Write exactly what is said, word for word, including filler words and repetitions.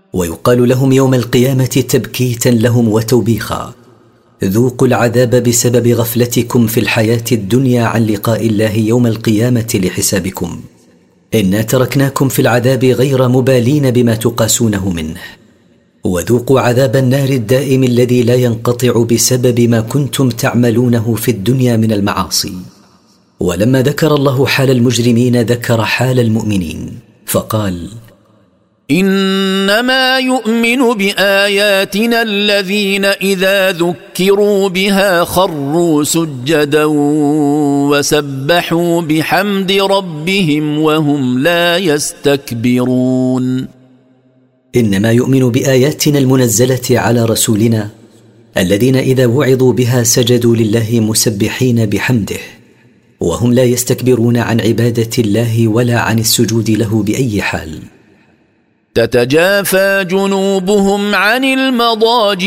ويقال لهم يوم القيامة تبكيتا لهم وتوبيخا: ذوقوا العذاب بسبب غفلتكم في الحياة الدنيا عن لقاء الله يوم القيامة لحسابكم، إنا تركناكم في العذاب غير مبالين بما تقاسونه منه، وذوقوا عذاب النار الدائم الذي لا ينقطع بسبب ما كنتم تعملونه في الدنيا من المعاصي. ولما ذكر الله حال المجرمين ذكر حال المؤمنين فقال: إنما يؤمن بآياتنا الذين إذا ذكروا بها خروا سجدا وسبحوا بحمد ربهم وهم لا يستكبرون. إنما يؤمن بآياتنا المنزلة على رسولنا الذين إذا وعظوا بها سجدوا لله مسبحين بحمده وهم لا يستكبرون عن عبادة الله ولا عن السجود له بأي حال. تتجافى جنوبهم عن المضاجع